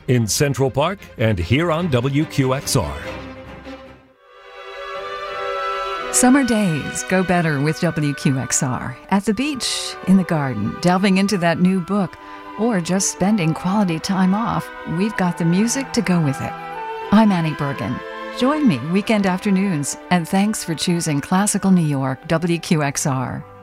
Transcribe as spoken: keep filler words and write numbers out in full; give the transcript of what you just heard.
in Central Park and here on W Q X R. Summer days go better with W Q X R. At the beach, in the garden, delving into that new book, or just spending quality time off, we've got the music to go with it. I'm Annie Bergen. Join me weekend afternoons, and thanks for choosing Classical New York W Q X R.